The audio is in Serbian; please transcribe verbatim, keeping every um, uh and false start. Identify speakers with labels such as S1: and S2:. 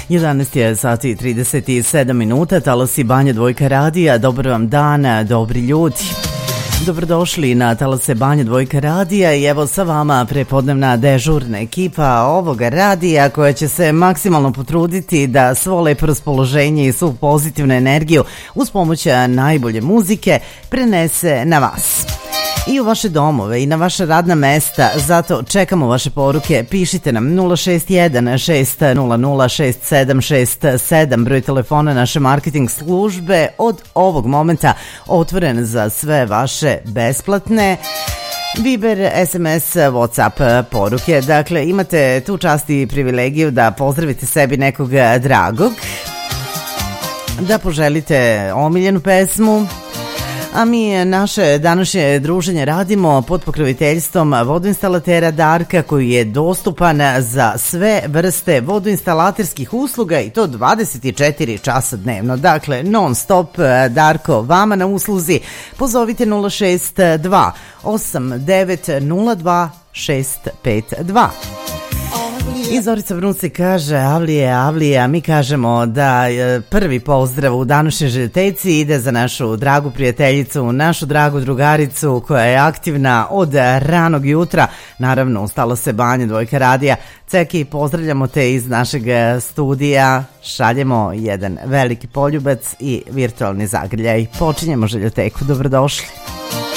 S1: jedanaest je sati i trideset sedam minuta, talasi Banja Dvojka radija, dobar vam dan, dobri ljudi. Dobrodošli na talase Banja Dvojka radija i evo sa vama prepodnevna dežurna ekipa ovoga radija koja će se maksimalno potruditi da svo lepo raspoloženje i svu pozitivnu energiju uz pomoć najbolje muzike prenese na vas i u vaše domove i na vaša radna mesta. Zato čekamo vaše poruke. Pišite nam nula šest jedan šest nula nula šest sedam šest sedam, broj telefona naše marketing službe od ovog momenta otvoren za sve vaše besplatne Viber, es em es, WhatsApp poruke. Dakle, imate tu čast i privilegiju da pozdravite sebi nekog dragog, da poželite omiljenu pesmu, a mi naše današnje druženje radimo pod pokroviteljstvom vodoinstalatera Darka, koji je dostupan za sve vrste vodoinstalaterskih usluga i to dvadeset četiri časa dnevno. Dakle, non stop Darko vama na usluzi. Pozovite nula šest dva osam devet nula dva šest pet dva. I Zorica Vrunci kaže Avlije, Avlije, a mi kažemo da prvi pozdrav u današnjoj željtejci ide za našu dragu prijateljicu, našu dragu drugaricu koja je aktivna od ranog jutra. Naravno, ustalo se Banja Dvojka radija. Ceki, pozdravljamo te iz našeg studija, šaljemo jedan veliki poljubac i virtualni zagrljaj. Počinjemo željoteku, dobrodošli.